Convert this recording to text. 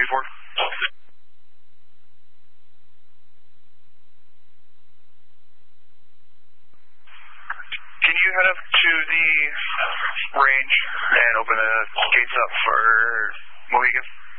2-4. Can you head up to the range and open the gates up for Mohegan?